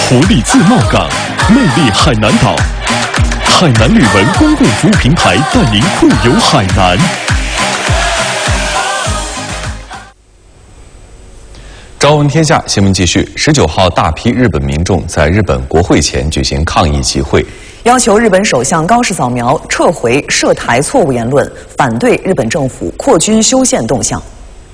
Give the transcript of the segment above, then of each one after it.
活力自贸港，魅力海南岛。海南旅文公共服务平台带您酷游海南。 朝闻天下新闻继续。19号，大批日本民众在日本国会前举行抗议集会， 要求日本首相高市早苗撤回涉台错误言论，反对日本政府扩军修宪动向。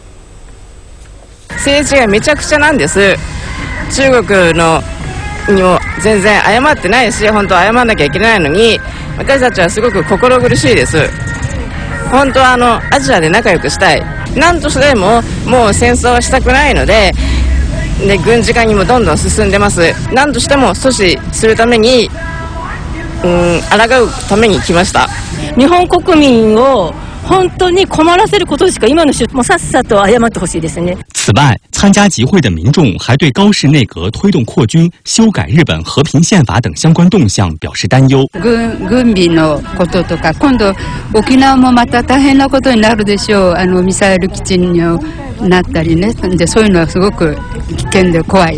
政治がめちゃくちゃなんです。中国のにも全然謝ってないし、本当は謝らなきゃいけないのに、私たちはすごく心苦しいです。本当はアジアで仲良くしたい。何としてももう戦争はしたくないので、軍事化にもどんどん進んでます。何としても阻止するために、抗うために来ました。 日本国民を本当に困らせることしか今のもうさっさと謝ってほしいですね。 此外，参加集会的民众还对高市内阁推动扩军、修改日本和平宪法等相关動向表示担忧。 軍備のこととか、今度沖縄もまた大変なことになるでしょう。ミサイル基地になったりね。でそういうのはすごく危険で怖い。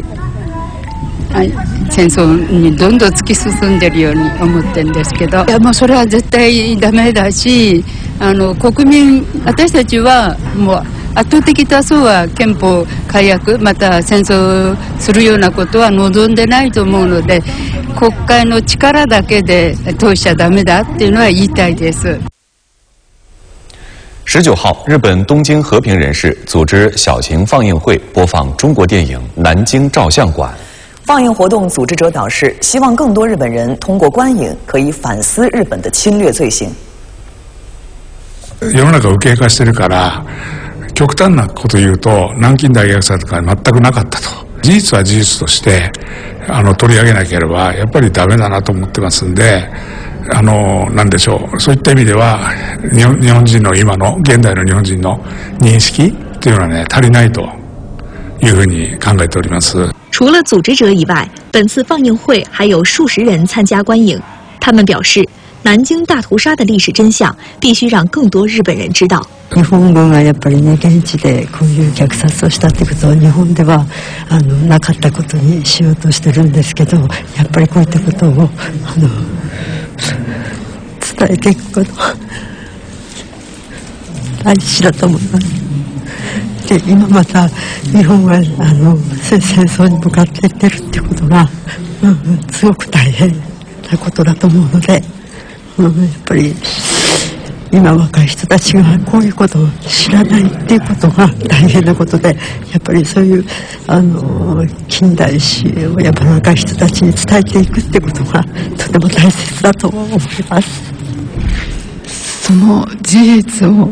戦争にどんどん突き進んでるように思ってるんですけど、いやもうそれは絶対ダメだし、国民私たちはもう圧倒的多数は憲法改悪また戦争するようなことは望んでないと思うので、国会の力だけで通しちゃダメだっていうのは言いたいです。 19号，日本东京和平人士组织小型放映会，播放中国电影《南京照相馆》。 放映活动组织者表示，希望更多日本人通过观影可以反思日本的侵略罪行。 世の中右傾化してるから、極端なこと言うと南京大虐殺とか全くなかったと。事実は事実として取り上げなければやっぱりダメだなと思ってますんで、なんでしょう。そういった意味では日本人の今の現代の日本人の認識というのはね足りないというふうに考えております。 除了组织者以外，本次放映会还有数十人参加观影。他们表示，南京大屠杀的历史真相必须让更多日本人知道。 日本軍がやっぱりね現地でこういう虐殺をしたってことを日本ではなかったことにしようとしてるんですけど、やっぱりこういったことを伝えていくこと大事だと思います。で今また日本が戦争に向かっていってるってことが、すごく大変なことだと思うので、やっぱり今若い人たちがこういうことを知らないっていうことが大変なことで、やっぱりそういう近代史をやっぱ若い人たちに伝えていくってことがとても大切だと思います。 その事実を